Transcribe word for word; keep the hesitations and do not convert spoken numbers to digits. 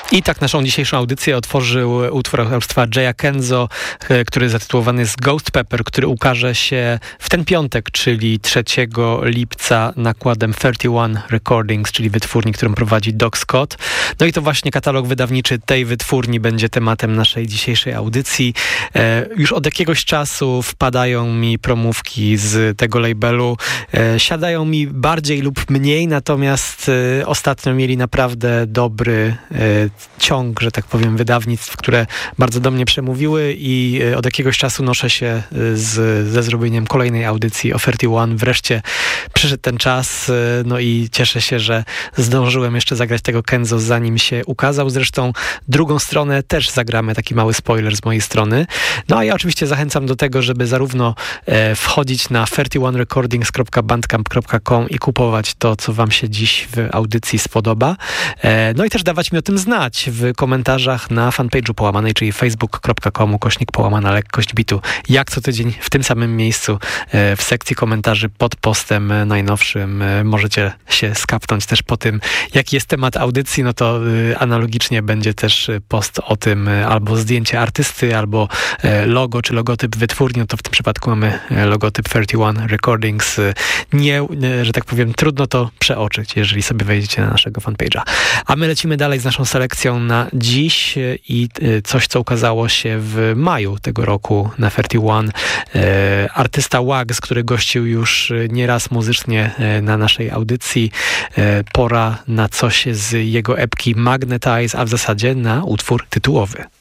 I tak naszą dzisiejszą audycję otworzył utwór autorstwa Jaya Kenzo, który zatytułowany jest Ghost Pepper, który ukaże się w ten piątek, czyli trzeciego lipca nakładem trzydzieści jeden Recordings, czyli wytwórni, którą prowadzi Doc Scott. No i to właśnie katalog wydawniczy tej wytwórni będzie tematem naszej dzisiejszej audycji. E, już od jakiegoś czasu wpadają mi promówki z tego labelu. E, siadają mi bardziej lub mniej, natomiast e, ostatnio mieli naprawdę dobry e, ciąg, że tak powiem, wydawnictw, które bardzo do mnie przemówiły i od jakiegoś czasu noszę się z, ze zrobieniem kolejnej audycji o trzydzieści jeden. Wreszcie przyszedł ten czas, no i cieszę się, że zdążyłem jeszcze zagrać tego Kenzo, zanim się ukazał. Zresztą drugą stronę też zagramy, taki mały spoiler z mojej strony. No a ja oczywiście zachęcam do tego, żeby zarówno e, wchodzić na trzydzieści jeden recordings kropka bandcamp kropka com i kupować to, co wam się dziś w audycji spodoba. E, no i też dawać mi o tym znać w komentarzach na fanpage'u Połamanej, czyli facebook kropka com ukośnik połamana lekkość bitu. Jak co tydzień w tym samym miejscu w sekcji komentarzy pod postem najnowszym możecie się skapnąć też po tym, jaki jest temat audycji, no to analogicznie będzie też post o tym, albo zdjęcie artysty, albo logo, czy logotyp wytwórni, no to w tym przypadku mamy logotyp trzydzieści jeden Recordings. Nie, że tak powiem, trudno to przeoczyć, jeżeli sobie wejdziecie na naszego fanpage'a. A my lecimy dalej z naszą selekcją na dziś i coś, co ukazało się w maju tego roku na trzydzieści jeden. E, artysta Wags, który gościł już nieraz muzycznie na naszej audycji. E, pora na coś z jego epki Magnetize, a w zasadzie na utwór tytułowy.